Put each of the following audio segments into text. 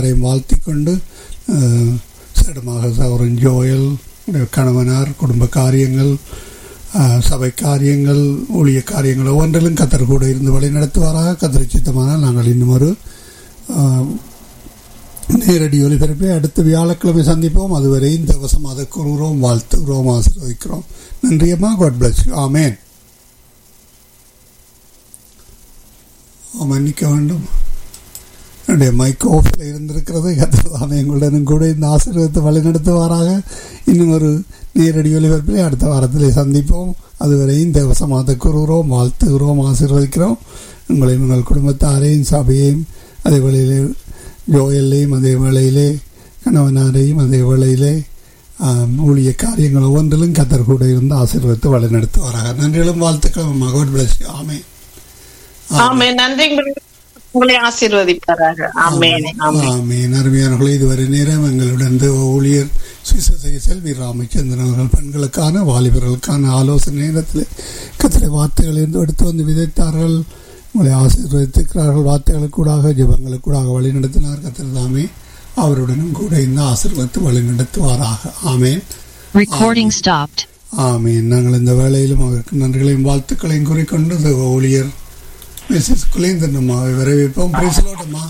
குடும்பத்தாரையும் வாழ்த்தி கொண்டு சிடமாக சௌரன் ஜோயல் கணவனார் குடும்ப காரியங்கள் சபை காரியங்கள் ஊழிய காரியங்கள் ஒவ்வொன்றிலும் கத்தர் கூட இருந்து வழி நடத்துவாராக. கத்தர் சித்தமானால் நாங்கள் இன்னும் ஒரு நேரடி ஒலிபரப்பை அடுத்த வியாழக்கிழமை சந்திப்போம். அதுவரை இந்த வசம் அதை கூறுகிறோம், வாழ்த்துகிறோம், ஆசீர்வதிக்கிறோம். நன்றியம்மா. God bless you. ஆமேன். மன்னிக்க வேண்டும், என்னுடைய மைக் ஆஃபில் இருந்திருக்கிறது. கத்தர் எங்களுடனும் கூட இந்த ஆசீர்வாதத்தை வழிநடத்துவாராக. இன்னும் ஒரு நேரடி ஒலிபரப்பில் அடுத்த வாரத்திலே சந்திப்போம். அதுவரை இந்த வசமாக கூறுகிறோம், வாழ்த்துகிறோம், ஆசீர்வதிக்கிறோம். உங்களையும் உங்கள் குடும்பத்தாரையும் சபையையும் அதே வேளையிலே ஜோயல்லையும் அதே வேளையிலே கணவனாரையும் அதே வேளையிலே ஊழிய காரியங்கள் ஒவ்வொன்றிலும் கத்தர் கூட இருந்து ஆசீர்வதித்து வழிநடத்துவாராக. நன்றிகளும் வாழ்த்துக்களும். God bless you. ஆமென். ஆமென். நன்றி. உங்களை ஆசீர்வதிப்பாராக. ஆமென். ஆமென். அருமையானவர்களே, இதுவரை நேரம் எங்களுடன் ஊழியர் செல்வி ராமச்சந்திரன் அவர்கள் பெண்களுக்கான வாலிபர்களுக்கான ஆலோசனை நேரத்தில் கத்தரை வார்த்தைகள் இருந்து எடுத்து வந்து விதைத்தார்கள். உங்களை ஆசீர்வதித்திருக்கிறார்கள். வார்த்தைகளுக்கூடாக ஜெபங்களுக்கூடாக வழி நடத்தினார். கத்தர் தாமே அவருடனும் கூட இந்த ஆசீர்வதித்து வழி நடத்துவாராக. ஆமேன். ஆமேன். நாங்கள் இந்த வேளையிலும் அவருக்கு நன்றிகளையும் வாழ்த்துக்களையும் கூறிக்கொண்டு ஊழியர் மிஸ்ஸஸ் குலேந்தன் அம்மாவை வரவேற்போம். பிரேசலோடம்மா.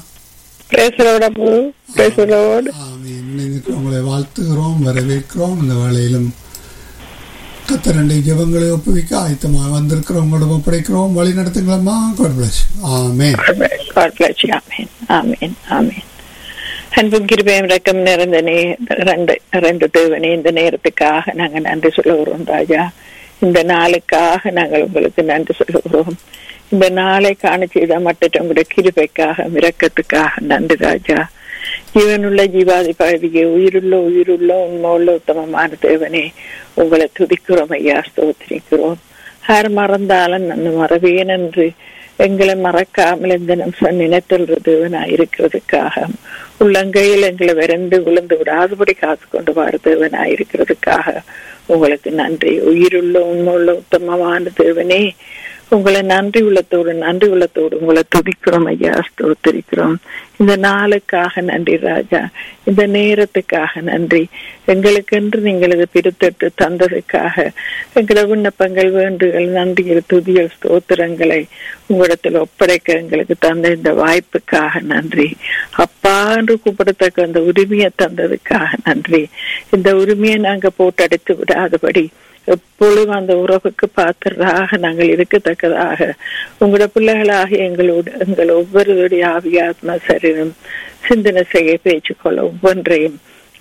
உங்களை வாழ்த்துகிறோம், வரவேற்கிறோம். இந்த வேளையிலும் கத்தரண்டை ஜெபங்களை ஒப்புவிக்க ஆயத்தமாக வந்திருக்கிறோம். உங்களோட ஒப்படைக்கிறோம். வழி நடத்துங்களம்மா. God bless you. Amen. God bless you. ஆமென். ஆமென். ஆமென். அன்பும் கிருபையும் இரக்கம் நிறைந்த ரெண்டு தேவனே, இந்த நேரத்துக்காக நாங்கள் நன்றி சொல்லுகிறோம் ராஜா. இந்த நாளுக்காக நாங்கள் உங்களுக்கு நன்றி சொல்லுகிறோம். இந்த நாளை காண செய்த மற்ற உங்களுடைய கிருபைக்காக இரக்கத்துக்காக நன்றி ராஜா. ஜீவனுள்ள ஜீவாதி பகுதியை உயிருள்ள உண்மையுள்ள உத்தமமான தேவனே, உங்களை துதிக்கிறோம் ஐயா, ஸ்தோத்திரிக்கிறோம். யார் மறந்தாலும் நான் மறவேன் என்று எங்களை மறக்காமல் இந்த நிமிஷம் நினைத்துள்ள தேவனாய் இருக்கிறதுக்காக, உள்ளங்கையில் எங்களை விரைந்து விழுந்து விடாதபடி காத்து கொண்டு வர தேவனாய் இருக்கிறதுக்காக உங்களுக்கு நன்றி. உயிருள்ள உண்மையுள்ள உத்தமமான தேவனே, உங்களை நன்றி உள்ளத்தோடு உங்களை துதிக்கிறோம் ஐயா, ஸ்தோத்திரிக்கிறோம். இந்த நாளுக்காக நன்றி ராஜா, இந்த நேரத்துக்காக நன்றி. எங்களுக்கென்று நீங்கள் இதை பிரித்தெடுத்து தந்ததுக்காக எங்களோட விண்ணப்பங்கள், வேண்டுகள், நன்றிகள், துதிகள், ஸ்தோத்திரங்களை உங்களிடத்தில் ஒப்படைக்க எங்களுக்கு தந்த இந்த வாய்ப்புக்காக நன்றி. அப்பா என்று கூப்பிடத்தக்க அந்த உரிமையை தந்ததுக்காக நன்றி. இந்த உரிமையை நாங்க போட்டு அடைத்து விடாதபடி எப்பொழுதும் அந்த உறவுக்கு பாத்திரராக நாங்கள் இருக்கத்தக்கதாக உங்களோட பிள்ளைகளாக எங்கள் ஒவ்வொருவருடைய ஆவியாத்ம சரீரம் சிந்தனை செய்ய பேச்சுக்கொள்ள ஒவ்வொன்றையும்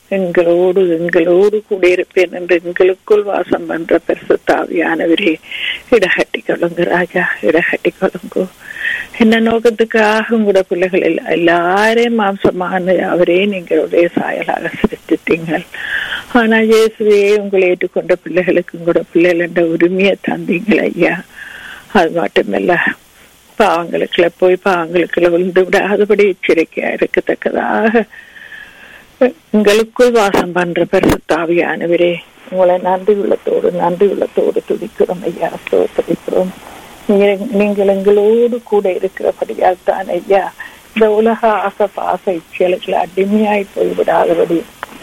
எங்களோடு கூட இருப்பேன் என்று எங்களுக்குள் வாசம் பண்ற பரிசுத்தாவியானவரே, இடகட்டி கொள்ளுங்க ராஜா, இடகட்டி கொள்ளுங்க. என்ன நோக்கத்துக்காக உங்களோட பிள்ளைகள் எல்லாரையும் மாம்சமான அவரே நீங்களுடைய சாயலாக சிருஷ்டித்தீங்கள். ஆனா இயேசுவே, உங்களை ஏற்றுக்கொண்ட பிள்ளைகளுக்கு உங்களோட பிள்ளைகள் என்ற உரிமையை தந்தீங்கள் ஐயா. அது மட்டுமல்ல, பாவங்களுக்குள்ள விழுந்து விடாதபடி எச்சரிக்கையா இருக்கத்தக்கதாக எங்களுக்குள் வாசம் பண்ற பரிசுத்தாவியானவரே, உங்களை நன்றி உள்ளத்தோடு துதிக்கிறோம் ஐயா, ஸ்தோத்திரிக்கிறோம். நீங்கள் எங்களோடு கூட இருக்கிறபடியால் தான் ஐயா இந்த உலக ஆசை இச்சலுக்கு அடிமையாய் போய்விடாதபடி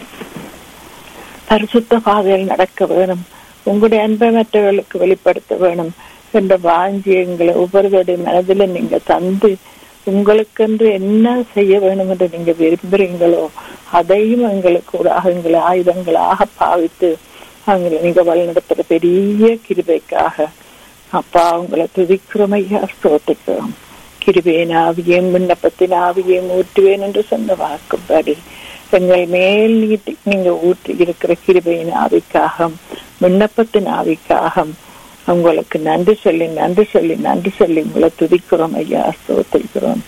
பரிசுத்த பாதையில் நடக்க வேணும், உங்களுடைய அன்பை மற்றவர்களுக்கு வெளிப்படுத்த வேணும் என்ற வாஞ்சி எங்களை ஒவ்வொருவருடைய மனதில நீங்க தந்து, உங்களுக்கென்று என்ன செய்ய வேண்டும் என்று நீங்க விரும்புறீங்களோ அதையும் எங்களுக்கு கூட எங்களை ஆயுதங்களாக பாவித்து அவங்களை நீங்க வழிநடத்துற பெரிய கிருபைக்காக அப்பா உங்களை துதிக்கிறோம் ஐயா, ஸ்தோத்திக்கிறோம். கிருபையின் ஆவியையும் விண்ணப்பத்தின் ஆவியையும் ஊற்றுவேன் என்று சொன்ன வாக்குப்படி எங்கள் மேல் நீங்க ஊற்றி இருக்கிற கிருபையின் ஆவிக்காக, விண்ணப்பத்தின் ஆவிக்காக உங்களுக்கு நன்றி சொல்லி உங்களை துதிக்கிறோம் ஐயா, ஸ்தோத்திக்கிறோம்.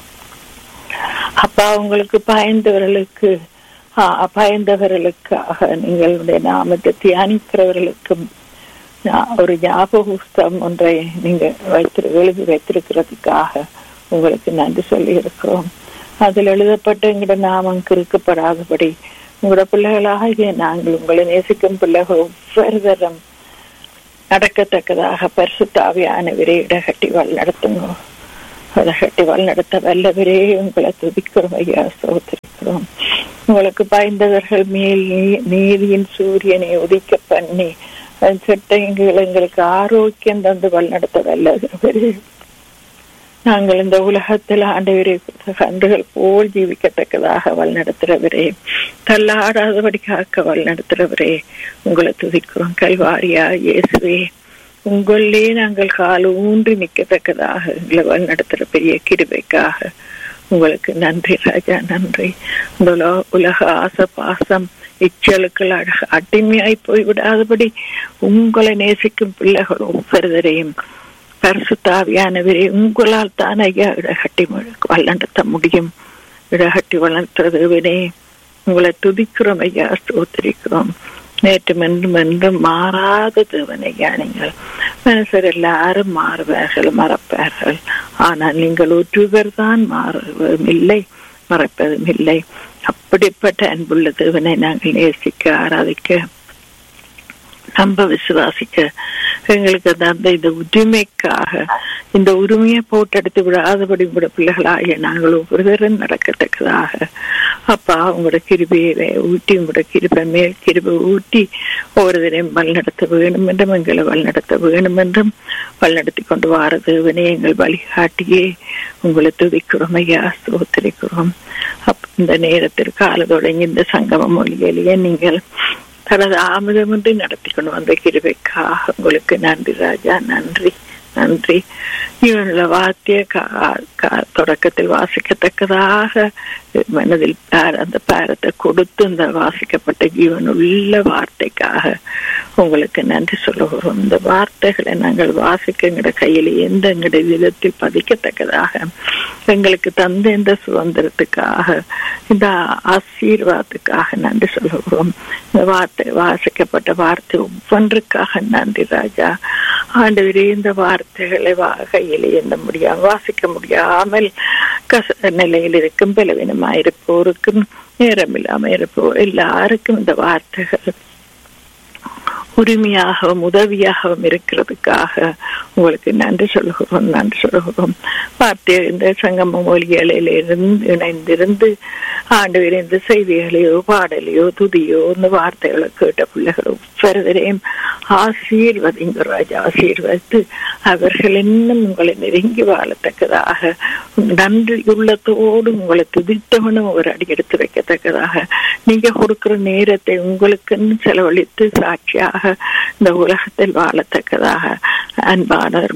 அப்பா உங்களுக்கு பயந்தவர்களுக்காக நீங்களுடைய நாமத்தை தியானிக்கிறவர்களுக்கும் ஒரு ஞாபக புஸ்தகம் ஒன்றை நீங்க எழுதி வைத்திருக்கிறதுக்காக உங்களுக்கு நன்றி சொல்லி இருக்கிறோம். அதில் எழுதப்பட்ட எங்களோட நாமம் கிறுக்கப்படாதபடி உங்களோட பிள்ளைகளாக நாங்கள் உங்களை நேசிக்கும் பிள்ளைகள் ஒவ்வொரு தரம் நடக்கத்தக்கதாக பரிசுத்த ஆவியானவரே இடகட்டி வழிநடத்துங்க. அதை கட்டி வழிநடத்த வல்லவரே உங்களை துதிக்கிறோம் ஐயா, ஸ்தோத்திரிக்கிறோம். உங்களுக்கு பயந்தவர்கள் மேல் நீதியின் சூரியனை உதிக்க பண்ணி சட்டங்களை எங்களுக்கு ஆரோக்கியம் தந்து வழிநடத்த வல்லவரே. நாங்கள் இந்த உலகத்தில் ஆண்டவரே கன்றுகள் போல் ஜீவிக்கத்தக்கதாக வழிநடத்துறவரே, தள்ளாடாதபடி காக்க வழிநடத்துறவரே, உங்களை துதிக்கிறோம். கல்வாரியா இயேசுவே, உங்களே நாங்கள் கால் ஊன்றி நிற்கத்தக்கதாக எங்களை வழிநடத்துற பெரிய கிருபைக்காக உங்களுக்கு நன்றி ராஜா, நன்றி. இந்த உலக ஆசை பாசம் இச்சலுக்கள் அடிமையாய் போய்விடாதபடி உங்களை நேசிக்கும் பிள்ளைகள் ஒவ்வொருவரையும் பரிசுத்தாவியானவரே உங்களால் தான் ஐயா இடகட்டி வழிநடத்த முடியும். இடகட்டி வளர்த்துறதுவனே உங்களை துதிக்கிறோம் ஐயா, ஸ்தோத்திரிக்கிறோம். நேற்று என்றும் மாறாத தேவனையா, நீங்கள் மனுஷர் எல்லாரும் மாறுவார்கள், மறப்பார்கள். ஆனால் நீங்கள் ஒருவர் தான் மாறுவதும் இல்லை, மறப்பதும் இல்லை. அப்படிப்பட்ட அன்புள்ள தேவனை நாங்கள் நேசிக்க, ஆராதிக்க, நம்ப, விசுவாசிக்க எங்களுக்கு அந்த இந்த உரிமைக்காக, இந்த உரிமையை போட்டெடுத்து விடாதபடி உங்களோட பிள்ளைகளாகிய நாங்கள் ஒவ்வொருவரும் நடக்கத்தக்கதாக அப்பா உங்களோட கிருபையை ஊட்டி, உங்களோட கிருபை மேல் கிருபை ஊட்டி ஒவ்வொருவரையும் வழிநடத்த வேணும் என்றும், எங்களை வழிநடத்த வேணும் என்றும், வழிநடத்தி கொண்டு வாரது எங்கள் வழிகாட்டியே உங்களை துதிக்கிறோம் ஐயா, ஸ்தோத்திரிக்கிறோம். இந்த நேரத்திற்கு கால தொடங்கி இந்த சங்கம மொழியிலேயே நீங்கள் தனது ஆமதமின்றி நடத்தி கொண்டு வந்த கிருபைக்காக உங்களுக்கு நன்றி ராஜா, நன்றி நன்றி. இவனுள்ள வார்த்தைய தொடக்கத்தில் வாசிக்கத்தக்கதாக மனதில் அந்த பாரத்தை கொடுத்து இந்த வாசிக்கப்பட்ட ஜீவனுள்ள வார்த்தைக்காக உங்களுக்கு நன்றி சொல்லுகிறோம். இந்த வார்த்தைகளை நாங்கள் வாசிக்க எங்கட கையில் எங்கட விதத்தில் பதிக்கத்தக்கதாக எங்களுக்கு தந்த இந்த சுதந்திரத்துக்காக, இந்த ஆசீர்வாதத்துக்காக நன்றி சொல்லுகிறோம். இந்த வார்த்தை வாசிக்கப்பட்ட வார்த்தை ஒவ்வொன்றுக்காக நன்றி ராஜா. ஆண்டவரே, இந்த வார்த்தைகளை கையில் எண்ண முடியாமல், வாசிக்க முடியாமல் நிலையில் இருக்கும் பலவீனமாயிருப்போருக்கும், நேரமில்லாமல் இருப்போர் எல்லாருக்கும் இந்த வார்த்தைகள் உரிமையாகவும் உதவியாகவும் இருக்கிறதுக்காக உங்களுக்கு நன்றி சொல்லுகிறோம், நன்றி சொல்லுகிறோம். வார்த்தை இந்த சங்கம மொழிகளில் இணைந்திருந்து ஆண்டவர் இந்த செய்திகளையோ பாடலையோ துதியோ இந்த வார்த்தைகளை கேட்ட பிள்ளைகள் ஒவ்வொருவரையும் ஆசீர்வதிங்க ராஜா, ஆசீர்வதித்து அவர்கள் இன்னும் உங்களை நெருங்கி வாழத்தக்கதாக, நன்றி உள்ளத்தோடு உங்களை துதித்தவனும் ஒரு அடி எடுத்து வைக்கத்தக்கதாக, நீங்க கொடுக்கிற நேரத்தை உங்களுக்குன்னு செலவழித்து சாட்சியாக இந்த உலகத்தில் வாழத்தக்கதாக, அன்பானவர்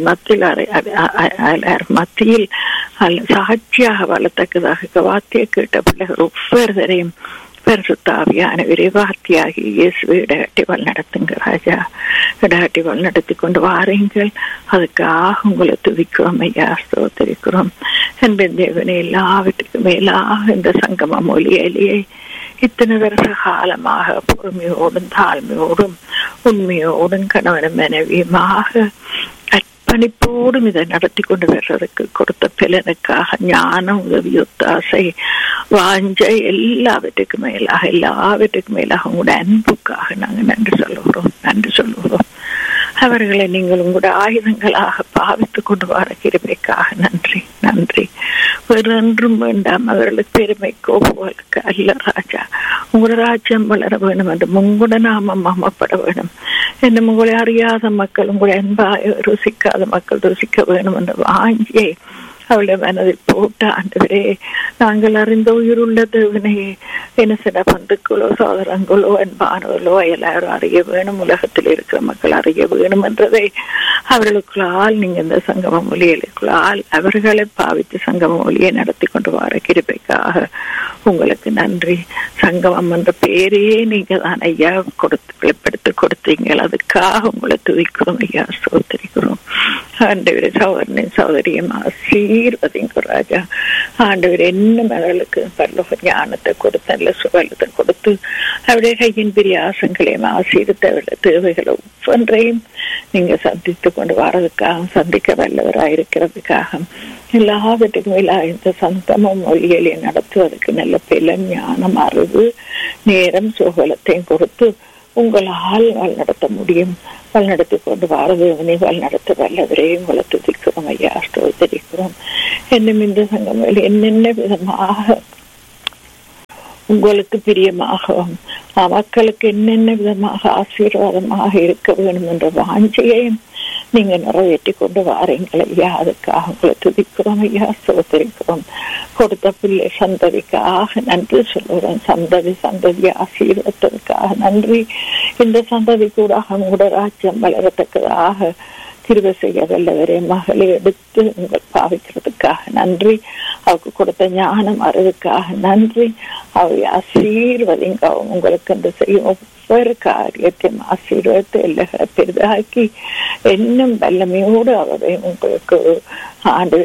மத்தியில் சாட்சியாக வாழத்தக்கதாக வார்த்தையை கேட்ட பிள்ளைகள் ஒவ்வொருவரையும் பரிசுத்தாவியானவரே வார்த்தையாகி இயேசுவை இடகட்டி வழிநடத்துங்க ராஜா, இடகட்டி வழிநடத்தி கொண்டு வாருங்கள். அதுக்காக உங்களை துதிக்கிறோம் ஐயா, ஸ்தோத்திரிக்கிறோம். என்பன் தேவனை எல்லாவற்றுக்கும் மேலாக இந்த சங்கம மொழியிலேயே இத்தனை வருஷ காலமாக பொறுமையோடும் தாழ்மையோடும் உண்மையோடும் கணவன் மனைவியுமாக அர்ப்பணிப்போடும் இதை நடத்தி கொண்டு வர்றதுக்கு கொடுத்த பலனுக்காக ஞானம், உதவி, ஒத்தாசை, வாஞ்சை எல்லாவற்றுக்கும் மேலாக உங்களோட அன்புக்காக நாங்கள் நன்றி சொல்லுகிறோம், நன்றி சொல்லுகிறோம். அவர்களை நீங்கள் உங்களோட ஆயுதங்களாக பாவித்துக் கொண்டு வர கிருபைக்காக நன்றி, நன்றி. வேறொன்றும் வேண்டாம், அவர்களுக்கு பெருமைக்கோ புகழுக்கு அல்ல ராஜா. உங்களோட ராஜ்யம் வளர வேணும் என்று, உங்களோட நாமம் மகமப்பட வேணும் என்று, உங்களை அறியாத மக்கள், உங்களுடைய அன்பாக ருசிக்காத மக்கள் ருசிக்க வேணும் என்ற வாஞ்சியை அவளுடைய மனதில் போட்ட ஆண்டவரே, நாங்கள் அறிந்த உயிருள்ள தேவனையே என்ன சில பந்துக்களோ சோதரங்களோ அன்பானவர்களோ எல்லாரும் அறிய வேணும், உலகத்தில் இருக்கிற மக்கள் அறிய வேணும் என்றதை அவர்களுக்குள்ளால் நீங்க இந்த சங்கம மொழிகளுக்குள்ளால் அவர்களை பாவித்து சங்கம மொழியை நடத்தி கொண்டு வர கிருபைக்காக உங்களுக்கு நன்றி. சங்கமம் என்ற பேரையே நீங்க தான் ஐயா வெளிப்படுத்தி கொடுத்தீங்க, அதுக்காக உங்களை துதிக்கிறோம் ஐயா, ஸ்தோத்திரிக்கிறோம். ஆண்டவரே, சகோதரனின் சகோதரியும் ஆசீர்வதிங்க ராஜா. ஆண்டவர் என்ன மகளுக்கு பரலோக ஞானத்தை கொடுத்து, நல்ல சுகலத்தை கொடுத்து, அவருடைய கையின் பிரியாசங்களையும் ஆசீர்வதித்து அவருடைய தேவைகளை ஒவ்வொன்றையும் நீங்க சந்தித்து கொண்டு வரதுக்காக, சந்திக்க வல்லவராயிருக்கிறதுக்காக, எல்லாவற்றுக்கும் இந்த சந்தமும் மொழிகளையும் நடத்துவதற்கு நல்ல பலன், ஞானம், அறிவு, நேரம், சுகலத்தையும் கொடுத்து உங்களால் வழிநடத்த முடியும். வழிநடத்தி கொண்டு வாரதேவனை வழிநடத்த வல்லவரே உங்களை துதிக்கிறோம் ஐயா, ஸ்தோத்திரிக்கிறோம். என்னும் இந்த சங்கங்கள் என்னென்ன விதமாக உங்களுக்கு பிரியமாகவும் மக்களுக்கு என்னென்ன விதமாக ஆசீர்வாதமாக இருக்க வேண்டும் என்ற வாஞ்சையையும் நீங்க நிறைவேற்றி கொண்டு வாரீங்கள் ஐயா. அதுக்காக உங்களை துதிக்கிறோம் ஐயா, ஸ்தோத்திரிக்கிறோம். கொடுத்த பிள்ளை சந்ததிக்காக நன்றி சொல்லுறோம். சந்ததி ஆசீர்வதற்காக நன்றி. இந்த சந்ததி கூட உங்களோட ராஜ்யம் வளரத்தக்கதாக கிருபை செய்ய வல்லவரே மகளை எடுத்து உங்கள் பாவிக்கிறதுக்காக நன்றி. அவருக்கு கொடுத்த ஞானம் அறிவுக்காக நன்றி. அவை ஆசீர்வதிங்க. உங்களுக்கு அந்த செய்யும் ஒவ்வொரு காரியத்தையும் ஆசீர்வத்தை எல்லைகளை பெரிதாக்கி இன்னும் வல்லமையோடு அவரை உங்களுக்கு ஆண்டு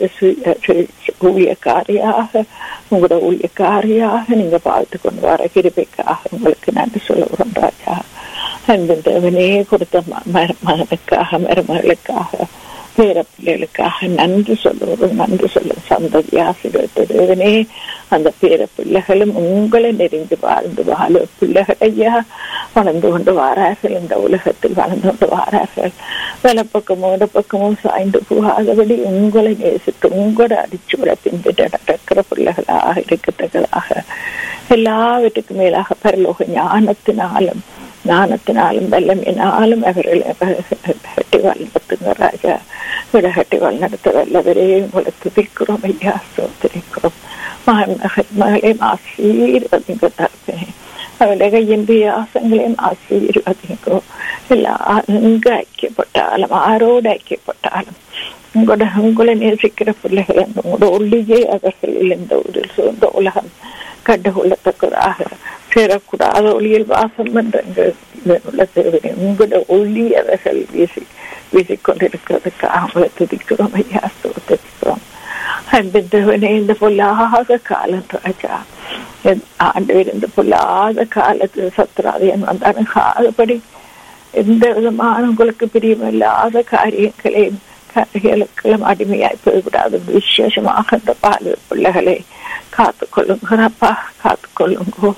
ஊழியக்காரியாக உங்களோட ஊழியக்காரியாக நீங்க பார்த்து கொண்டு வர கிருபைக்காக உங்களுக்கு நன்றி சொல்லுகிறோம் ராஜா. அன்பு தேவனே கொடுத்த மகனுக்காக மருமகளுக்காக பேர பிள்ளைகளுக்காக நன்றி சொல்லுவோம். நன்றி சொல்லும் சந்ததி ஆசீர்வதித்த தேவனே, அந்த பேர பிள்ளைகளும் உங்களை நெறிந்து வாழ்ந்து வாழ பிள்ளைகளையா வளர்ந்து கொண்டு வாரார்கள். இந்த உலகத்தில் வளர்ந்து கொண்டு வாரார்கள். வலப்பக்கமோ இடப்பக்கமோ சாய்ந்து போகாதபடி உங்களை நேசித்து உங்களோட அடிச்சுவட பின்பிட்டு நடக்கிற பிள்ளைகளாக இருக்கத்தக்கதாக எல்லாவற்றுக்கும் மேலாக பரலோக ஞானத்தினாலும் வல்லமையினாலும் அவர்களை கட்டி வழிநடத்துங்க ராஜா. விடகட்டி வழிநடத்த வல்லவரே உங்களை துதிக்கிறோம் ஐயா, ஸ்தோத்திரிக்கிறோம். மகளையும் ஆசீர்வதிங்க தரப்பேன். அவளை கையின் ஆசங்களையும் ஆசீர்வதிங்கோ. எங்க ஐக்கியப்பட்டாலும் ஆரோடு ஐக்கியப்பட்டாலும் உங்களை நேசிக்கிற பிள்ளைகள் உங்களோட ஒளியே அவர்களில் இந்த உலகம் கண்டுகொள்ளத்தக்கதாக சேரக்கூடாத ஒளியில் வாசம் என்ற உங்களோட ஒளி அவர்கள் வீசிக்கொண்டிருக்கிறதுக்காக அவங்களை துதிக்கிறோம் ஐயா, ஸ்தோத்திரிக்கிறோம். அன்புவனே, இந்த பொல்லாத காலம் ராஜா ஆண்டு இந்த பொல்லாத காலத்தில் சத்ராதியன் வந்தானுகாதபடி எந்த விதமான உங்களுக்கு பிரியமில்லாத காரியங்களுக்கெல்லாம் அடிமையாய் போய்விடாது. விசேஷமாக இந்த பால் பிள்ளைகளை காத்துக்கொள்ளுங்கப்பா, காத்துக்கொள்ளுங்கோ.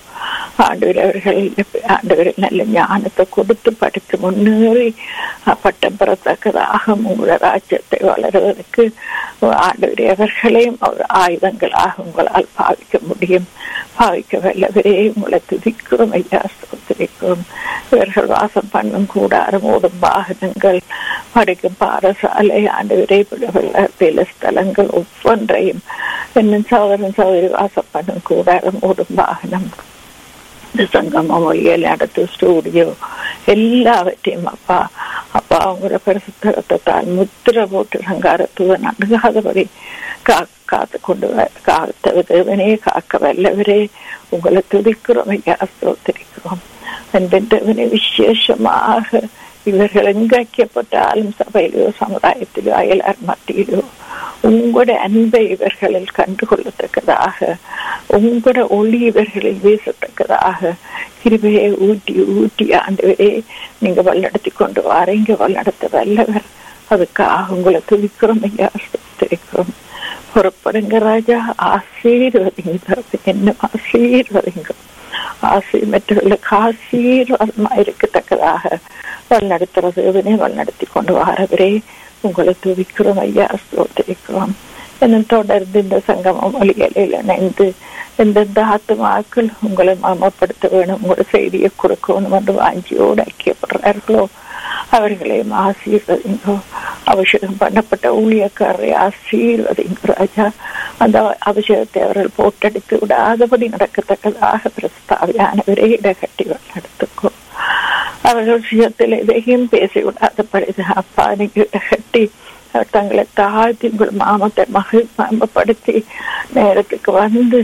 ஆண்டவர்கள் நல்ல ஞானத்தை கொடுத்து படித்து முன்னேறி பட்டம் பெறத்தக்கதாக உங்களோட ராஜ்யத்தை வளர்வதற்கு ஆண்டவரே அவர்களையும் ஆயுதங்களாக உங்களால் பாவிக்க முடியும். பாவிக்க வல்லவரே உங்களை துதிக்கிறோம் ஐயா, ஸ்தோத்திரிக்கிறோம். இவர்கள் வாசம் பண்ணும் கூடாரம், ஓடும் வாகனங்கள், படிக்கும் பாடசாலை, ஆண்டவரே பிற ஸ்தலங்கள் ஒவ்வொன்றையும் இன்னும் சகோதரி வாசம் பண்ணும் கூடாரம், ஓடும் வாகனம், இந்த சங்கமம், ஒளியல் நடத்து ஸ்டூடியோ எல்லாவற்றையும் அப்பா அவங்களோட பரிசுத்தத்தால் முத்திர போட்டு சங்காரத்துவன் அணுகாதபடி காத்து கொண்டு காத்தவனே, காக்க வல்லவரே உங்களை துதிக்கிறோம் ஐயா, ஸ்தோத்திரிக்கிறோம். அன்பென்றவனே, விசேஷமாக இவர்கள் எங்கு ஐக்கியப்பட்டாலும் சபையிலோ சமுதாயத்திலோ அயலார் மத்தியிலோ உங்களோட அன்பை இவர்களில் கண்டுகொள்ளத்தக்கதாக, உங்களோட ஒளி இவர்களில் வீசத்தக்கதாக கிருபையை ஊட்டி ஊட்டி ஆண்டவரே நீங்க வழிநடத்தி கொண்டு வாரீங்க. வழிநடத்த வல்லவர். அதுக்காக உங்களை துதிக்கிறோம் ஐயா, ஸ்தோத்திரிக்கிறோம். புறப்படுங்க ராஜா, ஆசீர்வதிங்க, என்ன ஆசீர்வதிங்க. மற்றவர்களுக்கு ஆசீர்வாதமா இருக்கத்தக்கதாக வழிநடத்துறது வழிநடத்தி கொண்டு வாரவரே உங்களை துதிக்கிறோம் ஐயா, ஸ்தோத்திரிக்கிறோம். இன்னும் தொடர்ந்து இந்த சங்கமம் ஒளிகளில் இணைந்து எந்தெந்த ஆத்துமாக்கள் உங்களை மமப்படுத்த வேணும், உங்களோட செய்தியை கொடுக்கணும் என்று வாஞ்சியோடு ஐக்கியப்படுறார்களோ அவர்களையும் ஆசீர்வதிங்கோ. அபிஷேகம் பண்ணப்பட்ட ஊழியக்காரரை ஆசீர்வதிங்க ராஜா. அந்த அபிஷேகத்தை அவர்கள் போட்டடித்து விடாதபடி நடக்கத்தக்கதாக பிரஸ்தாவியானவரே இடகட்டி நடத்துக்கோ. அவர்கள் விஷயத்தில் எதையும் பேசி விடாதபடி அப்பா நீங்க இடகட்டி தங்களை தாழ்த்தி உங்கள் மாமத்தை மகிழ்ப்படுத்தி நேரத்துக்கு வந்து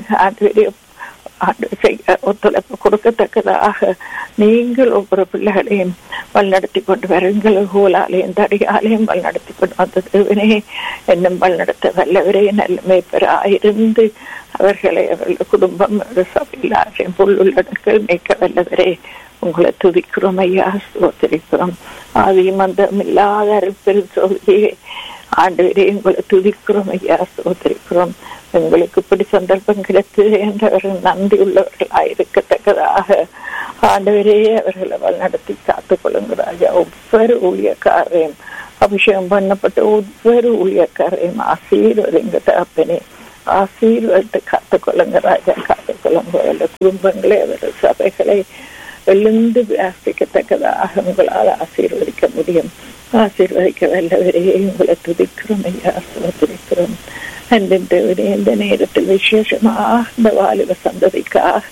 ஒத்துழைப்பு கொடுக்கத்தக்கதாக நீங்கள் ஒவ்வொரு பிள்ளைகளையும் வழிநடத்தி கொண்டு வருங்கள். ஹோலாலையும் தடியாலையும் வழிநடத்தி கொண்டு வந்ததுவனே என்னும் வழிநடத்த வல்லவரே நல்ல மேய்ப்பராயிருந்து அவர்களை அவர்கள் குடும்பம் சபையிலாரையும் புல்லுள்ளடங்கள் மேய்க்க வல்லவரே உங்களை துதிக்கிறோம் ஐயா, ஸ்தோத்திரிக்கிறோம். ஆதியும் அந்தம் இல்லாத அருள்பெரும் சோதியே ஆண்டவரே உங்களை துதிக்கிறோம் ஐயா, ஸ்தோத்திரிக்கிறோம். உங்களுக்கு இப்படி சந்தர்ப்பம் கிடைத்து என்றவர்கள் நன்றி உள்ளவர்களாயிருக்கத்தக்கதாக ஆண்டவரே அவர்களை வழிநடத்தி காத்துக் கொள்ளுங்க ராஜா. ஒவ்வொரு ஊழியக்காரையும் அபிஷேகம் பண்ணப்பட்ட ஒவ்வொரு ஊழியக்காரையும் ஆசீர்வதிங்க தகப்பனே. ஆசீர்வதித்து காத்துக்கொள்ளுங்க ராஜா. காத்துக்கொள்ளுங்க அவருடைய குடும்பங்களை அவருடைய சபைகளை எழுந்து வியாசிக்கத்தக்கதாக உங்களால் ஆசீர்வதிக்க முடியும். ஆசீர்வதிக்க வல்லவரே உங்களை துதிக்கிறோம் ஐயா, துதிக்கிறோம். இந்த நேரத்தில் விசேஷமாக இந்த வாலிப சந்ததிக்காக,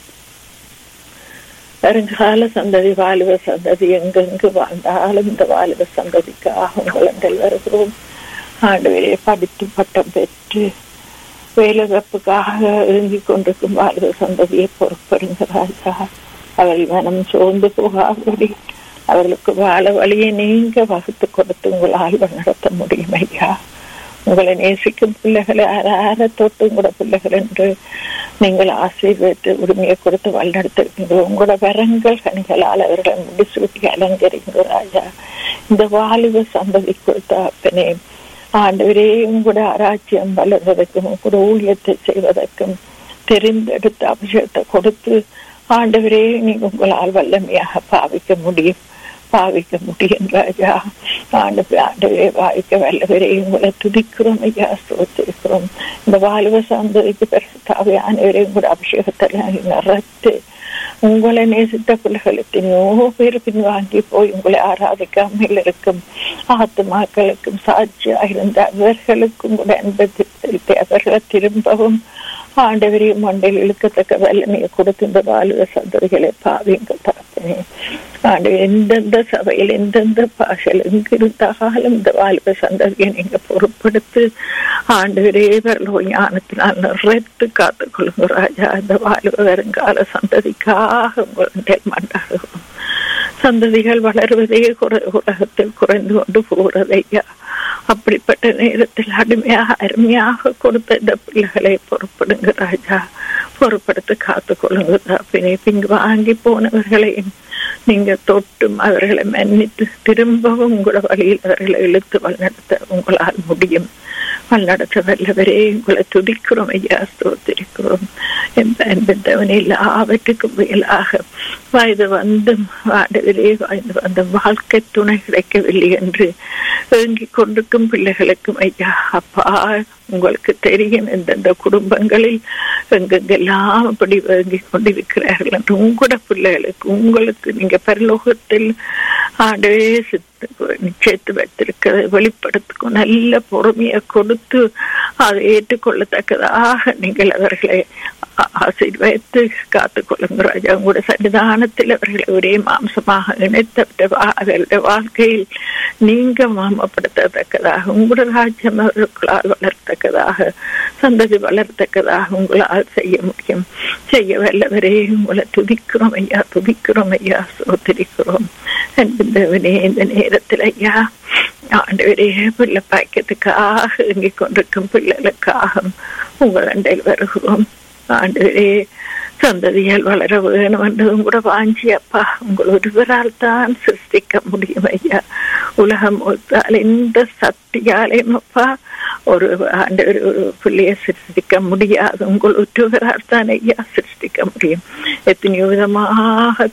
வருங்கால சந்ததி, வாலிப சந்ததி எங்கெங்கு வாழ்ந்தாலும் இந்த வாலிப சந்ததிக்காக உங்கள் வருகிறோம். ஆண்டவரே, படித்து பட்டம் பெற்று வேலைவாய்ப்புக்காக இயங்கிக் கொண்டிருக்கும் வாலிப சந்ததியை பொறுப்படுங்கிறார்களா. அவர்கள் மனம் சோர்ந்து போகாதபடி அவர்களுக்கு வாழ வழியை நீங்க வகுத்து கொடுத்து உங்களால் நடத்த முடியும் ஐயா. உங்களை நேசிக்கும் பிள்ளைகளை அற தொட்டு உங்களோட பிள்ளைகள் என்று நீங்கள் ஆசீர்வதித்து உரிமையை கொடுத்து வழிநடத்திருக்கீங்க. உங்களோட வரங்கள் கனிகளால் அவர்களை முடிசூட்டி அலங்கரிங்க ராஜா. இந்த வாலிப சந்ததி கொடுத்த அப்பனே ஆண்டவரே, உங்களோட ஆராய்ச்சியம் வளர்வதற்கும் உங்களோட ஊழியத்தை செய்வதற்கும் தெரிந்தெடுத்த அபிஷேகத்தை கொடுத்து ஆண்டவரே நீங்க உங்களால் வல்லமையாக பாவிக்க முடியும் ராஜா. ஆண்டவரே, வாய்க்க வல்லவரே உங்களை துதிக்கிறோம் ஐயா, ஸ்தோத்திரிக்கிறோம். இந்த வாலிப சந்ததிக்கு பரிசுத்தாவியானவரே உங்களோட அபிஷேகத்தை நிறைத்து உங்களை நேசித்த பிள்ளைகள் எத்தனையோ பேர் பின்வாங்கி போய் உங்களை ஆராதிக்காமல் இருக்கும் ஆத்துமாக்களுக்கும் சாட்சியாக இருந்த அவர்களுக்கும் கூட அன்பத்தை அவர்களை திரும்பவும் ஆண்டவரே மண்டையில் இழுக்கத்தக்க வல்லமையை கொடுத்து இந்த வாலிப சந்ததிகளை பாவிங்க தரப்பனே. ஆண்டவர் எந்தெந்த சபையில் எந்தெந்த பாஷையில் எங்கிருந்தாலும் இந்த வாலிப சந்ததியை நீங்க பொறுப்படுத்து ஆண்டவரே ஞானத்தினால் நிறைத்து காத்துக்கொள்ளுங்க ராஜா. இந்த வாலிப வருங்கால சந்ததிக்காக உங்களுடைய மண்டாடுவோம். சந்ததிகள் வளர்வதே உலகத்தில் குறைந்து கொண்டு போறதையா. அப்படிப்பட்ட நேரத்தில் அருமையாக கொடுத்த இந்த பிள்ளைகளை பொறுப்படுங்க ராஜா. பொறுப்படுத்தி காத்துக்கொள்ளுங்க. பின்பு வாங்கி போனவர்களையும் நீங்க தொட்டும் அவர்களை மன்னித்து திரும்பவும் உங்களோட வழியில் அவர்களை இழுத்து வழிநடத்த உங்களால் முடியும். வழிநடத்த வல்லவரே உங்களை துதிக்கிறோம் ஐயா, ஸ்தோத்திரிக்கிறோம். என்பவன் எல்லாவற்றுக்கும் மேலாக வயது வந்தும் ஆண்டவரே வந்த வாழ்க்கை துணை கிடைக்கவில்லை என்று ஏங்கிக் கொண்டிருக்கும் பிள்ளைகளுக்கும் ஐயா அப்பா உங்களுக்கு தெரியும் எந்தெந்த குடும்பங்களில் எங்கெங்கெல்லாம் அப்படி ஏங்கிக் கொண்டிருக்கிறார்கள் என்று உங்களோட பிள்ளைகளுக்கு உங்களுக்கு நீங்க பரலோகத்தில் ஆண்டவே நிச்சயத்து வைத்திருக்கிறதை வெளிப்படுத்துக்கும் நல்ல பொறுமையை கொடுத்து அதை ஏற்றுக்கொள்ளத்தக்கதாக நீங்கள் அவர்களை ஆசீர்வதித்து காத்துக்கொள்ளுங்க ராஜா. உங்களுடைய சன்னிதானத்தில் அவர்களை ஒரே மாம்சமாக இணைத்த அவர்களுடைய வாழ்க்கையில் நீங்க மாமப்படுத்தத்தக்கதாக உங்களோட ராஜ்யம் அவர்களால் வளர்த்தக்கதாக சந்ததி வளர்த்தக்கதாக உங்களால் செய்ய முடியும். செய்ய வல்லவரே உங்களை துதிக்கிறோம் ஐயா, துதிக்கிறோம் ஐயா, சோதரிக்கிறோம். என்பதவனே இந்த நேரத்தில் ஐயா ஆண்டவரே பிள்ளை பாய்க்கிறதுக்காக இயங்கிக் கொண்டிருக்கும் பிள்ளைகளுக்காக உங்கள் அண்டையில் வருகிறோம். ஆண்டவரே சந்ததியால் வளர வேணும் என்றதும் கூட வாஞ்சி அப்பா உங்கள் ஒருவரால் தான் சிருஷ்டிக்க முடியும் ஐயா. உலகம் ஒத்தால் எந்த சக்தியாலையும் அப்பா ஒரு ஆண்டவர் ஒரு பிள்ளையை சிருஷ்டிக்க முடியாது. உங்கள் ஒருவரால் தான் ஐயா சிருஷ்டிக்க முடியும். எத்தனையோ விதமாக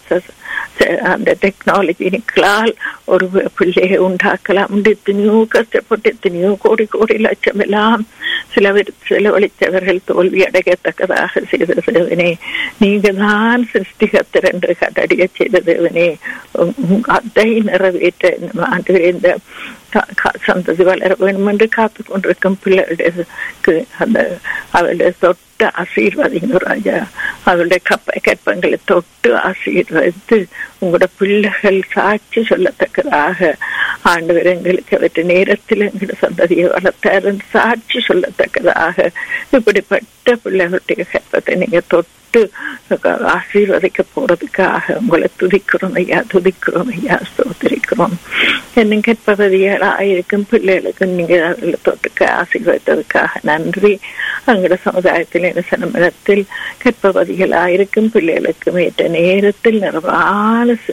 அந்த டெக்னாலஜிக்களால் ஒரு பிள்ளையை உண்டாக்கலாம். எத்தனையோ கஷ்டப்பட்டு எத்தனையோ கோடி கோடி லட்சம் எல்லாம் செலவழித்தவர்கள் தோல்வி அடையத்தக்கதாக செய்த தேவனே, நீங்க தான் சிருஷ்டிகத்தர் என்று கட்டடிய செய்த தேவனே, அதை நிறைவேற்ற இந்த சந்ததி வளர வேண்டும் என்று காத்து கொண்டிருக்கும் பிள்ளைகளுக்கு அந்த அவளுடைய தொட்டு ஆசீர்வாதிங்க ராஜா. அவளுடைய கற்பங்களை தொட்டு ஆசீர்வதித்து உங்களோட பிள்ளைகள் சாட்சி சொல்லத்தக்கதாக ஆண்டவர் எங்களுக்கு அவற்றை நேரத்தில் எங்களோட சந்ததியை வளர்த்தார் சாட்சி சொல்லத்தக்கதாக இப்படிப்பட்ட பிள்ளைகளுடைய கற்பத்தை நீங்க தொட்டு ஆசீர்வதிக்க போறதுக்காக உங்களை துதிக்கிறோம் ஐயா, துதிக்கிறோம் ஐயா, ஸ்தோத்திரிக்கிறோம். என்னும் கற்பவதிகளாயிருக்கும் பிள்ளைகளுக்கு நீங்க அவர்களை தொட்டுக்க ஆசீர்வதித்ததுக்காக நன்றி. எங்களோட சமுதாயத்தில் சனமனத்தில் கற்பவதிகளாயிருக்கும் பிள்ளைகளுக்கும் ஏற்ற நேரத்தில் நிறைவான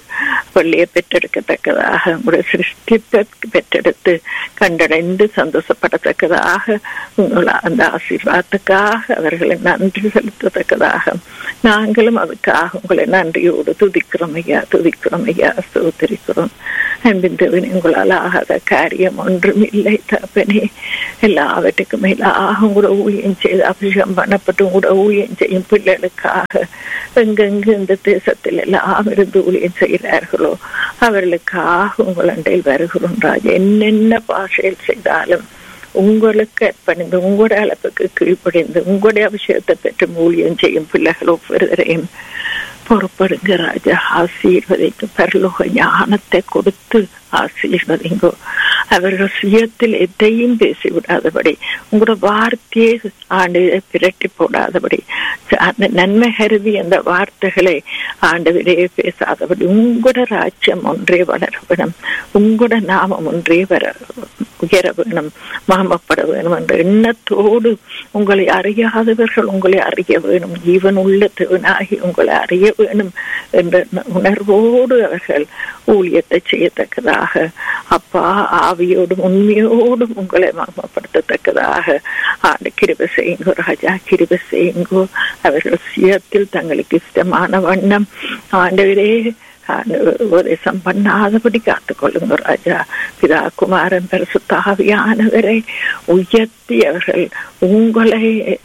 வெள்ளியை பெற்றெடுக்கத்தக்கதாக உங்களுடைய சிருஷ்டிப்பை பெற்றெடுத்து கண்டடைந்து சந்தோஷப்படத்தக்கதாக உங்களை அந்த ஆசீர்வாதத்துக்காக அவர்களை நன்றி செலுத்தத்தக்கதாக நாங்களும் அதுக்காக உங்களை நன்றியோடு துதிக்கிறோம் ஐயா ஸ்தோத்திரிக்கிறோம். அன்பின் தேவனே, உங்களால் ஆகாத காரியம் ஒன்றும் இல்லை தகப்பனே. எல்லாவற்றுக்கும் மேலாக உங்களோட ஊழியம் செய்து அபிஷேகம் பண்ணப்பட்டு உங்களோட ஊழியம் செய்யும் பிள்ளைகளுக்காக எங்கெங்கு இந்த தேசத்தில் எல்லாம் இருந்து ஊழியம் செய்கிறார்களோ அவர்களுக்காக உங்கள் அண்டையில் வருகிறோம் ராஜா. என்னென்ன பாஷையில் செய்தாலும் உங்களுக்கு அர்ப்பணிந்து உங்களுடைய அளவுக்கு கீழ்ப்படிந்து உங்களுடைய அபிஷேகத்தை பெற்று ஊழியம் செய்யும் பிள்ளைகள் ஒவ்வொருவரையும் பொறுப்படுங்க ராஜா. ஆசீர்வதிங்க, பரலோக ஞானத்தை கொடுத்து ஆசீர்வதிங்கோ. அவர்கள் சுயத்தில் எதையும் பேசிவிடாதபடி உங்களோட வார்த்தையை ஆண்டவரை பிரட்டி போடாதபடி அந்த நன்மை கருதி அந்த வார்த்தைகளை ஆண்டவரே பேசாதபடி உங்களோட ராஜ்யம் ஒன்றே வளர வேணும், உங்களோட நாமம் ஒன்றே உயர வேணும், மாமப்பட வேணும் என்ற எண்ணத்தோடு உங்களை அறியாதவர்கள் உங்களை அறிய வேணும், ஜீவன் உள்ள தேவனாகி உங்களை அறிய வேணும் என்ற உணர்வோடு அவர்கள் ஊழியத்தை செய்யத்தக்கதாக அப்பா ஆவியோடும் உண்மையோடும் உங்களை மகிமைப்படுத்தத்தக்கதாக ஆண்டு கிருபை செய்யுங்கோ ராஜா, கிருபை செய்யுங்கோ. அவர்கள் சுயத்தில் தங்களுக்கு இஷ்டமான வண்ணம் ஆண்டவரே உபதேசம் பண்ணாதபடி காத்துக்கொள்ளுங்க ராஜா. பிதா குமாரன் பரிசுத்த ஆவியானவரை உயர்த்தி அவர்கள் உங்களை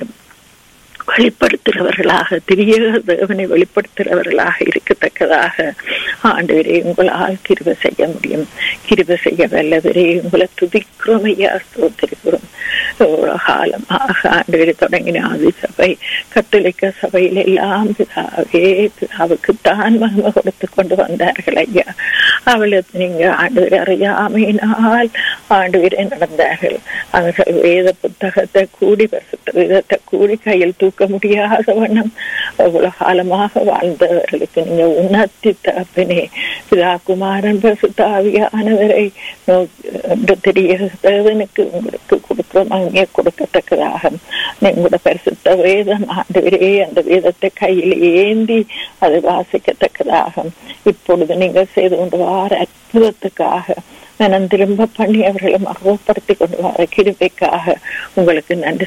வெளிப்படுத்துகிறவர்களாக திரியக தேவனை வெளிப்படுத்துகிறவர்களாக இருக்கத்தக்கதாக ஆண்டவரே உங்களால் கிருபை செய்ய முடியும். கிருபை செய்ய வல்லவரே உங்களை துதிக்கிறோம் ஐயா, ஸ்தோத்திரிக்கிறோம். காலமாக ஆண்டவரை தொடங்கின ஆதி சபை கத்தோலிக்க சபையில் எல்லாம் பிதாவுக்குத்தான் மகிமை கொடுத்து கொண்டு வந்தார்கள் ஐயா. அவளுக்கு நீங்க ஆண்டவரை அறியாமையினால் ஆண்டவரை நடந்தார்கள். அவர்கள் வேத புத்தகத்தை கூடி பரிசுத்த வேதத்தை கூடி கையில் தூக்க முடியாத வண்ணம் உலகாலமாக வாழ்ந்தவர்களுக்கு நீங்க உணர்த்தி தகப்பனே பிதா குமாரன் பரிசுத்த ஆவியானவரை தெரிய தேவனுக்கு உங்களுக்கு கொடுக்கிறோம், அங்கே கொடுக்கத்தக்கதாக உங்களோட பரிசுத்த வேதம் ஆண்டவரே அந்த வேதத்தை கையில் ஏந்தி அதை வாசிக்கத்தக்கதாக இப்பொழுது நீங்கள் செய்து கொண்டு வார அற்புதத்துக்காக மனம் திரும்ப பண்ணி அவர்களை மகப்படுத்தி கொண்டு வர கிருபைக்காக உங்களுக்கு நன்றி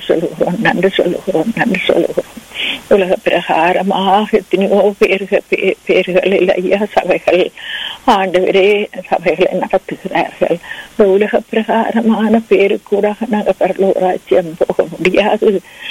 சொல்லுகிறோம். உலக பிரகாரமாக எத்தனையோ பேர்களில் ஐயா சபைகள் ஆண்டவரே சபைகளை நடத்துகிறார்கள். இந்த உலக பிரகாரமான பேரு கூட நாங்கள் பரலோராஜ்யம் போக முடியாது.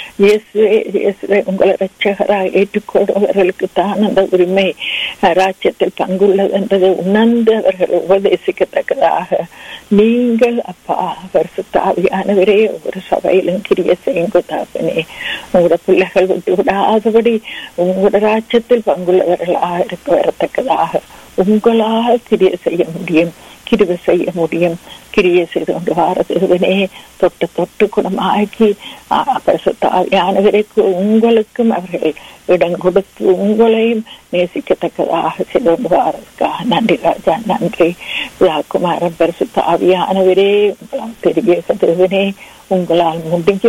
இயேசுவை உங்களை ரட்சகராக ஏற்றுக்கொள்பவர்களுக்கு தான் அந்த உரிமை ராஜ்யத்தில் பங்குள்ளது என்பதை உணர்ந்து அவர்கள் உபதேசிக்கத்தக்கதாக நீங்கள் அப்பா பரிசுத்த ஆவியானவரே ஒவ்வொரு சபையிலும் கிரிய செய்யுங்க தாப்பனே. உங்களோட பிள்ளைகள் விட்டு விடாதபடி உங்களோட ராஜ்யத்தில் பங்குள்ளவர்களாக இருக்க வரத்தக்கதாக உங்களால் கிரிய செய்ய முடியும், கிருபை செய்ய முடியும். கிரியை செய்து கொண்டு வாரதுவனே தொட்டு குணமாக்கி பரிசுத்த ஆவியானவருக்கு உங்களுக்கும் அவர்கள் இடம் கொடுத்து உங்களையும் நேசிக்கத்தக்கதாக செய்து கொண்டு வாரதுக்காக நன்றி ராஜா, நன்றி. குமாரன் பரிசுத்த ஆவியானவரே உங்களால் தெரிய தேவனே உங்களால்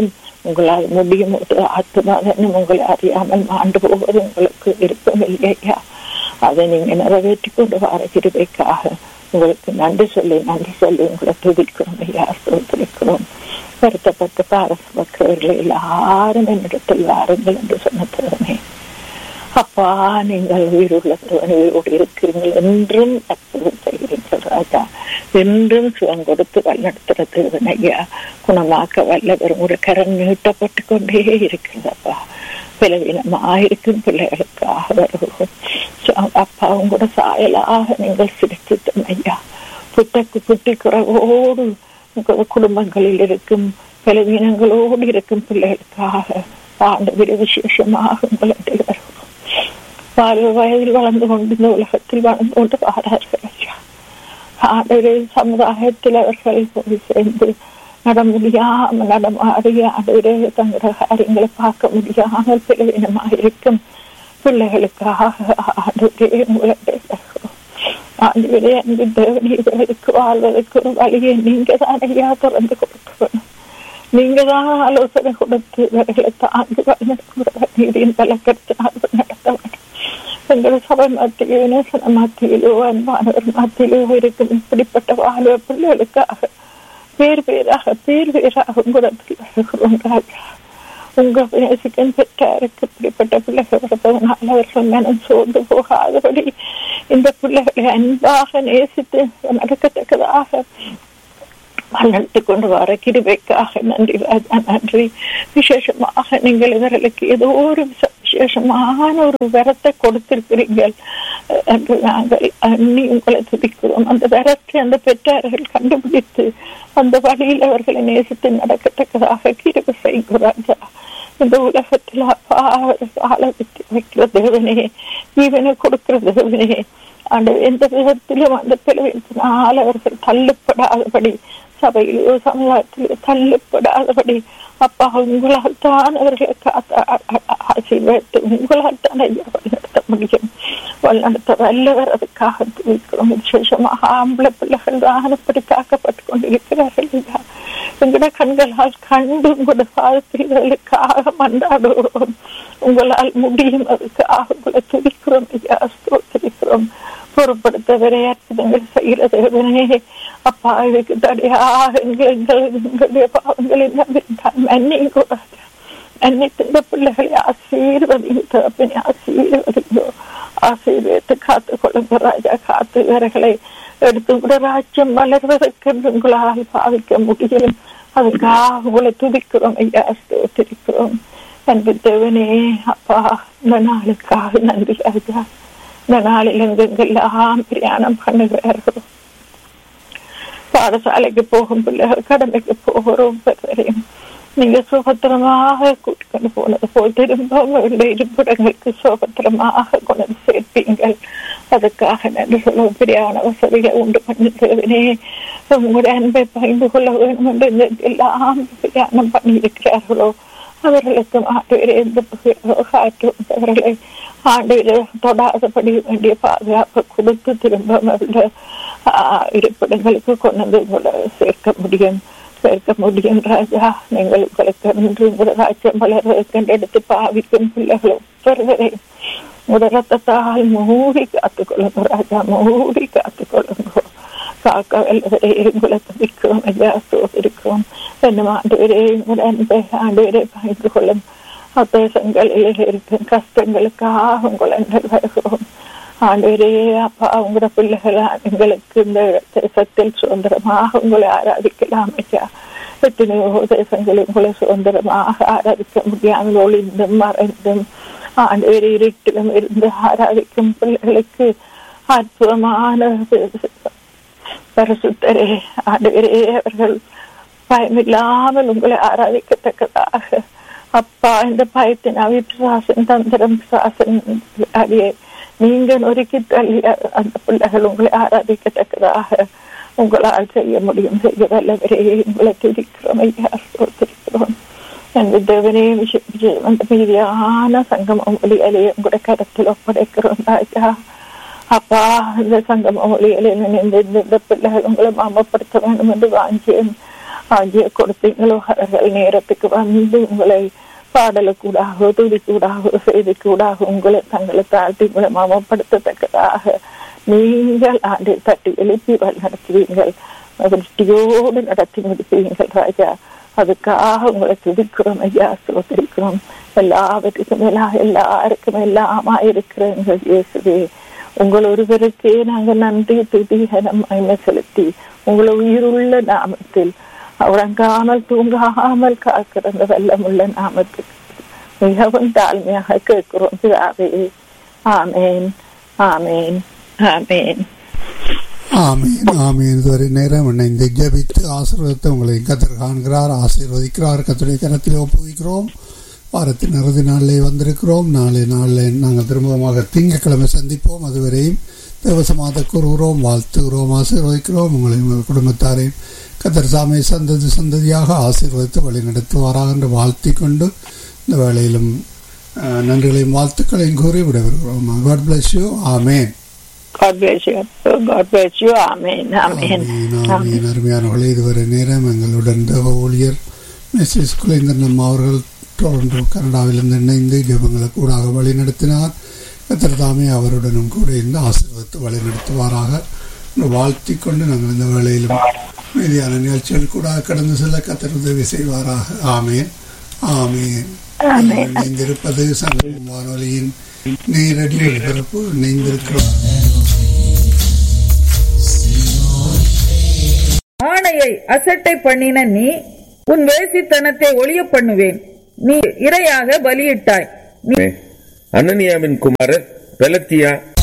முடியும் ஆத்மாதனும் உங்களை அறியாமல் ஆண்டு போவது உங்களுக்கு விருப்பம் இல்லையா? அதை நீங்க நிறைவேற்றி கொண்டு வர கிருபைக்காக உங்களுக்கு நன்றி சொல்லி உங்களை துதிக்கிறோம் ஐயா, ஸ்தோத்திரிக்கிறோம். வருத்தப்பட்டு பாரசபக்தவர்களை எல்லாரும் என்னிடத்தில் வாருங்கள் என்று சொன்ன தருவனே அப்பா, நீங்கள் உயிரோடு இருக்கிறீர்கள், என்றும் அற்புதம் செய்கிறீர்கள் ராஜா, என்றும் சுகம் கொடுத்து வழிநடத்துற தேவன் ஐயா. குணமாக்க வல்லவர் ஒரு கரம் நீட்டப்பட்டு கொண்டே இருக்கிறதப்பா. பலவீனமாயிருக்கும் பிள்ளைகளுக்காக வருவோம் அப்பா. உங்களோட சாயலாக நீங்கள் சிரிச்சித்தோம் ஐயா. புட்டி குறைவோடு குடும்பங்களில் இருக்கும் பலவீனங்களோடு இருக்கும் பிள்ளைகளுக்காக ஆண்டவரே விசேஷமாக உங்களிடத்தில் வருவோம். வயதில் வளர்ந்து கொண்டு இந்த உலகத்தில் வளர்ந்து கொண்டு வாரார்கள் ஐயா. ஆண்டவரே சமுதாயத்தில் அவர்கள் போய் சேர்ந்து நடமாடி ஆண்டவரே தங்களோட காரியங்களை பார்க்க முடியாமல் பலவீனமாக இருக்கும் பிள்ளைகளுக்காக ஆண்டவரே உங்களிடத்தில் வருகிறோம். ஆண்டவரே அன்பு தேவனே, இவர்களுக்கு வாழ்வதற்கு ஒரு வழியை நீங்க தான் ஐயா திறந்து கொடுக்க வேணும். நீங்க தான் ஆலோசனை கொடுத்து இவர்களை தாங்கி வழிநடத்துகிற நீதியின் பலக்கத்தினால் நடத்த வேண்டும். எங்கள் சபை மத்தியிலோ நேசன மத்தியிலோ அன்பானவர் மத்தியிலோ இருக்கும் இப்படிப்பட்ட வாழ்வு பிள்ளைகளுக்காக பேர் பேராக உங்களிடத்தில் வருகிறோம் ராஜா. உங்கள் நேசிக்கும் பெற்றாருக்கு இப்படிப்பட்ட பிள்ளைகள் வருவதனால் அவர்கள் மனம் சோர்ந்து போகாதபடி இந்த பிள்ளைகளை அன்பாக நேசித்து நடக்கத்தக்கதாக வளர்த்து கொண்டு வர கிருபைக்காக நன்றி ராஜா, நன்றி. விசேஷமாக நீங்கள் இவர்களுக்கு ஏதோ ஒரு விசேஷமான ஒரு வரத்தை கொடுத்திருக்கிறீர்கள் என்று நாங்கள் அண்ணி உங்களை துதிக்கிறோம். அந்த வரத்தை அந்த பெற்றார்கள் கண்டுபிடித்து அந்த வழியில் அவர்களை நேசித்து நடக்கத்தக்கதாக கிருபை செய்யும் ராஜா. இந்த உலகத்தில் வாழ வைக்கிற தேவனே, ஜீவனை கொடுக்கிற தேவனே, அந்த எந்த விதத்திலும் அந்த பிளவினால் அவர்கள் தள்ளுப்படாதபடி, சபையிலோ சமுதாயத்திலோ தள்ளுப்படாதபடி அப்பா உங்களால் தான் அவர்களை ஆசீர்வதித்து உங்களால் தான் வழிநடத்த முடியும். வழிநடத்த வல்லவர் அதுக்காக துதிக்கிறோம். விசேஷமாக ஆம்பளை பிள்ளைகள் தான் அப்படி காக்கப்பட்டுக் கொண்டிருக்கிறார்கள். எங்கட கண்களால் கண்டு உங்களோட பாதத்திற்காக மன்றாடுகிறோம். உங்களால் முடியும், அதுக்காக உங்களை துதிக்கிறோம் ஐயா, ஸ்தோத்திரிக்கிறோம். பொறுப்படுத்த விளையாட்டுங்கள் செய்கிறது அப்பா. இதுக்கு தடையாக எங்களுடைய பாவங்களை மன்னிங்கோ ராஜா. மன்னித்து இந்த பிள்ளைகளை ஆசீர்வதிங்கோ, ஆசீர்வதிங்கோ, ஆசீர்வதித்து காத்து கொள்ளுங்க ராஜா. காத்து இவர்களை எடுத்து கூட ராஜ்யம் வளர்வதற்கு உங்களால் பாவிக்க முடியும். அதுக்காக உங்களை துதிக்கிறோம் ஐயா, ஸ்தோத்திரிக்கிறோம். அன்பு தேவனே அப்பா, இந்த நாளுக்காக நன்றி ராஜா. இந்த நாளில் எங்கெல்லாம் பிரயாணம் பண்ணுகிறார்கள், பாடசாலைக்கு போகும் பிள்ளைகள், கடமைக்கு போகிறோம் பெறுவரையும் நீங்க சுபத்திரமாக கூட்டிக்கொண்டு போனது போல் திரும்ப இருப்பிடங்களுக்கு சுபத்திரமாக கொண்டு சேர்ப்பீங்கள். அதுக்காக நன்றி சொல்ல பிரியான வசதிகளை உண்டு பண்ணினே உங்களுடைய அன்பை பகிர்ந்து கொள்ள வேண்டும் என்று எல்லாம் பிரயாணம் பண்ணியிருக்கிறார்களோ அவர்களுக்கு ஆண்டு எந்த காற்றவர்களை ஆண்டு தொடாதபடி வேண்டிய பாதுகாப்பு கொடுத்து திரும்ப இருப்பிடங்களுக்கு கொண்டு சேர்க்க முடியும் ராஜா. நீங்கள் உங்களுக்கு உங்களோட ராஜ்யம் வளர்வதற்கு எடுத்து பாவிக்கும் பிள்ளைகள் ஒவ்வொருவரையும் உங்களோட ரத்தத்தால் மூடி காத்துக்கொள்ளுங்க ராஜா, மூடி காத்துக்கொள்ளுங்க. காக்க வல்லவரே உங்களை துதிக்கிறோம் ஐயா, சோதரிக்கிறோம். என்னும் ஆண்டு வரை உங்களோட அன்பை ஆண்டு வரை பகிர்ந்து கொள்ளும் தேசங்களில் இருக்கும் கஷ்டங்களுக்காக உங்களை வருகிறோம் ஆண்டவரே. அப்பா உங்களோட பிள்ளைகள் எங்களுக்கு இந்த தேசத்தில் சுதந்திரமாக உங்களை ஆராதிக்கலாம் ஐயா. எத்தனையோ தேசங்களில் உங்களை சுதந்திரமாக ஆராதிக்க முடியாமல் ஒளிந்தும் மறைந்தும் ஆண்டவரே இருட்டிலும் இருந்து ஆராதிக்கும் பிள்ளைகளுக்கு அற்புதமான பரிசுத்தரே ஆண்டவரே, அவர்கள் பயமில்லாமல் உங்களை ஆராதிக்கத்தக்கதாக அப்பா இந்த பயத்தின் அவிசுவாசன் தந்திரம் சாசன் அடியே நீங்கள் ஒருக்கி தள்ளி அந்த பிள்ளைகள் உங்களை ஆராதிக்கத்தக்கதாக உங்களால் செய்ய முடியும். செய்ய வல்லவரே உங்களை துதிக்கிறோம் ஐயா, சோதரிக்கிறோம். அந்த தேவனே அந்த மீதியான சங்கம ஒளியலையை உங்களுடைய கருத்தில் ஒப்படைக்கிறோம் ராஜா. அப்பா இந்த சங்கம ஒளியலை நினைந்து இந்த பிள்ளைகள் உங்களை மாமப்படுத்த வேண்டும் என்று வாங்கிய கொடுத்தீங்களோ அவர்கள் நேரத்துக்கு வந்து உங்களை பாடலுக்கூடாக துதிக்கூடாக செய்திக்கூடாக உங்களை தங்களை தாழ்த்தி உங்களை மாமப்படுத்தத்தக்கதாக நீங்கள் ஆண்டு தட்டி எழுப்பி நடத்துவீங்கள், திருஷ்டியோடு நடத்தி முடிப்பீங்கள் ராஜா. அதுக்காக உங்களை துதிக்கிறோம் ஐயா, சோதரிக்கிறோம். எல்லாவற்றுக்கும் எல்லாருக்கும் எல்லாமா இருக்கிற எங்கள் இயேசுவே, உங்கள் ஒருவருக்கே நாங்கள் நன்றி துதி மகிமை செலுத்தி உங்களை உயிருள்ள நாமத்தில் உறங்காமல் தூங்காமல் காக்கிற அந்த வெள்ளமுள்ள நாமத்துக்கு மிகவும் தாழ்மையாக கேட்கிறோம் பிதாவே. ஆமேன், ஆமேன், ஆமேன், ஆமீன், ஆமீன். இதுவரை நேரம் இணைந்து ஜெபித்து ஆசீர்வாதத்தை உங்களை கர்த்தர் காண்கிறார், ஆசீர்வதிக்கிறார். கர்த்தருடைய கரத்தில் ஒப்புவிக்கிறோம். வாரத்தின் இறுதி நாளிலே வந்திருக்கிறோம். நாளில் நாங்கள் திரும்பமாக திங்கட்கிழமை சந்திப்போம். அதுவரையும் தேவசமாக கூறுகிறோம், வாழ்த்துகிறோம், ஆசீர்வதிக்கிறோம். உங்களை உங்கள் குடும்பத்தாரையும் கர்த்தர் சாமி சந்ததியாக ஆசீர்வதித்து வழிநடத்துவாராக என்று வாழ்த்தி கொண்டு இந்த வேளையிலும் நன்றிகளையும் வாழ்த்துக்களையும் கூறி விடைபெறுகிறோம். God bless you. Amen. God bless you. God bless you. Amen. Amen. ஆமீன். அருமையானவர்களே, இதுவரை நேரம் எங்களுடன் தேவ ஊழியர் மிஸ்ஸஸ் குலேந்திரன் அவர்கள் டொரண்டோ கனடாவிலிருந்து இணைந்து ஜெபங்களை கூடாக வழி நடத்தினார். கர்த்தர் தாமே அவருடனும் கூட இருந்து ஆசீர்வதித்து வழிநடத்துவாராக வாழ்த்தி கொண்டு நாங்கள் இந்த வேளையிலும் மீதியான நிகழ்ச்சிகள் கூட கடந்து செல்ல கர்த்தர் உதவி செய்வாராக. ஆமேன் ஆமேன். இணைந்திருப்பது சங்கமம் வானொலியின் நேரடி ஒளிபரப்பு. இணைந்திருக்கிறோம். ஆணையை அசட்டை பண்ணின நீ உன் வேசித்தனத்தை ஒளிய பண்ணுவேன். நீ இரையாக பலியிட்டாய். அனனியாவின் குமாரர் பெலத்தியா,